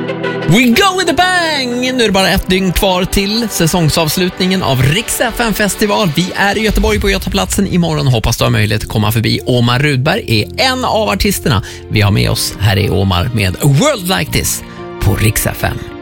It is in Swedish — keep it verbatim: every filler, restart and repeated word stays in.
We go with a bang! Nu är det bara ett dygn kvar till säsongsavslutningen av Rix F M-festival. Vi är i Göteborg på Götaplatsen imorgon. Hoppas du har möjlighet att komma förbi. Omar Rudberg är en av artisterna vi har med oss. Här är Omar med A World Like This på Rix F M.